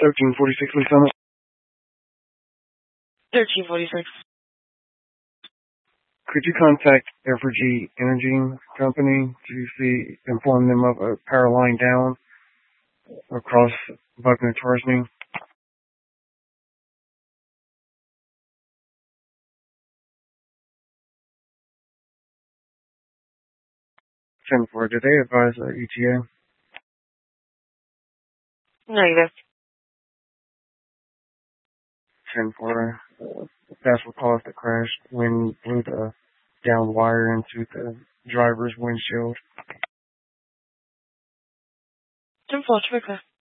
1346 Lieutenant. 1346. Could you contact Evergy Energy Company to inform them of a power line down across Buckner towards me? 10-4. Did they advise ETA? Negative. 10-4. That's what caused the crash when he blew the down wire into the driver's windshield. 10-4,